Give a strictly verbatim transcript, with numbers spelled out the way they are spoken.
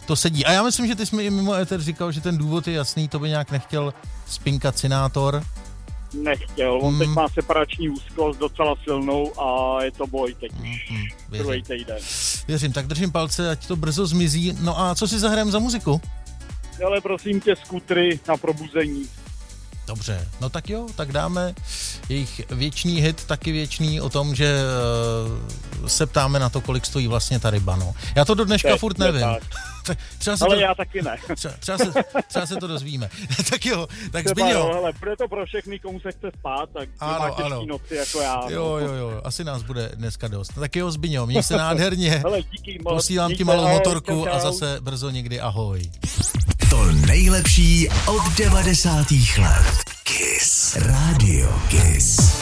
to sedí. A já myslím, že ty jsi mi i mimo éter říkal, že ten důvod je jasný, to by nějak nechtěl spinkat Sinátor. Nechtěl, on mm. teď má separační úzkost docela silnou a je to boj teď už mm, druhý týden. Věřím, tak držím palce, ať to brzo zmizí. No a co si zahrajeme za muziku? Ale prosím tě, skutry na probuzení. Dobře, no tak jo, tak dáme jejich věčný hit, taky věčný o tom, že uh, se ptáme na to, kolik stojí vlastně ta ryba, no. Já to do dneška Teď, furt nevím. třeba se ale to, já taky ne. Třeba, třeba, se, třeba se to dozvíme. tak jo, tak třeba Zbyňo. Jo, hele, bude to pro všechny, komu se chce spát, tak ano, má těžký noci jako já. Jo, jo, jo, asi nás bude dneska dost. Tak jo, Zbyňo, měj se nádherně. Hele, díky moc. Posílám ti malou motorku čau, čau. A zase brzo někdy ahoj. To nejlepší od devadesátých let. Kiss. Radio Kiss.